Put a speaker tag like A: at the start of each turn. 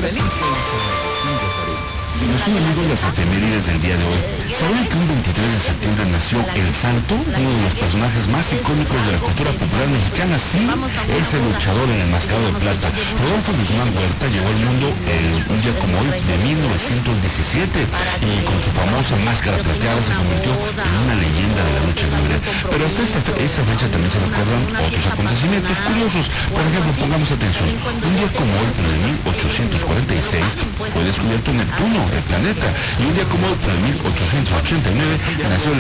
A: Nos son amigos las efemérides del día de hoy. ¿Sabían que un 23 de septiembre nació El Santo? Uno de los personajes más icónicos de la cultura popular mexicana. Sí, es el luchador en el Enmascarado de Plata. Rodolfo Guzmán Huerta llegó al mundo un día como hoy de 1917 y con su famosa máscara plateada se convirtió en una leyenda de la lucha libre. Pero hasta esta fecha también se recuerdan otros acontecimientos curiosos. Por ejemplo, pongamos atención. Un día como hoy, pero de 1846, fue descubierto Neptuno, el planeta. Y un día como hoy, pero de 1889, nació